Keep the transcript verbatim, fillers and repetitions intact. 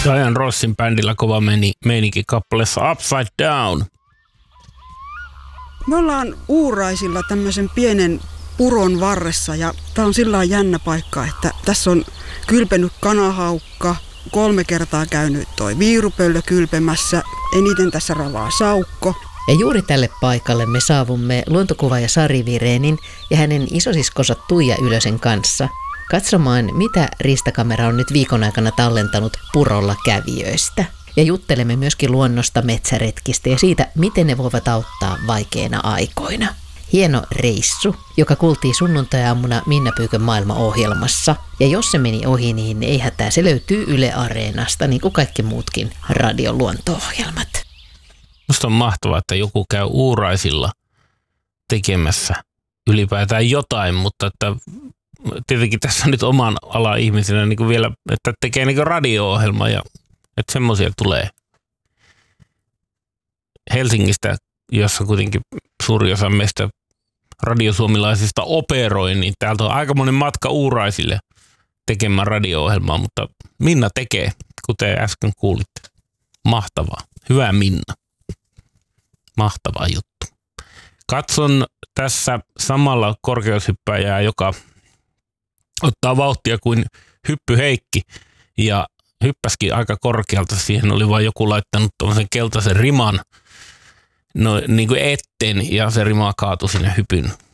Diana Rossin bändillä kova meni, meininki kappaleessa Upside Down. Me ollaan Uuraisilla tämmöisen pienen puron varressa ja tää on sillä jännä paikka, että tässä on kylpenyt kanahaukka, kolme kertaa käynyt toi viirupöllö kylpemässä, eniten tässä ravaa saukko. Ja juuri tälle paikalle me saavumme luontokuvaaja Sari Virenin ja hänen isosiskonsa Tuija Ylösen kanssa katsomaan, mitä riistakamera on nyt viikon aikana tallentanut purolla kävijöistä. Ja juttelemme myöskin luonnosta, metsäretkistä ja siitä, miten ne voivat auttaa vaikeina aikoina. Hieno reissu, joka kuultiin sunnuntai-aamuna Minna Pyykön maailmaohjelmassa. Ja jos se meni ohi, niin ei hätää, se löytyy Yle Areenasta, niin kuin kaikki muutkin radion luonto-ohjelmat. Musta on mahtavaa, että joku käy Uuraisilla tekemässä ylipäätään jotain, mutta että tietenkin tässä on nyt oman alan ihmisenä niin kuin vielä, että tekee niin kuin radio-ohjelma ja että semmoisia tulee Helsingistä, jossa kuitenkin suuri osa meistä radiosuomilaisista operoi, niin täältä on aikamoinen matka Uuraisille tekemään radio-ohjelmaa, mutta Minna tekee, kuten äsken kuulitte. Mahtavaa. Hyvä Minna. Mahtava juttu. Katson tässä samalla korkeushyppäjää, joka ottaa vauhtia kuin Hyppy Heikki ja hyppäskin aika korkealta. Siihen oli vain joku laittanut tuollaisen keltaisen riman no, niin kuin eteen ja se rima kaatui sinne hypyn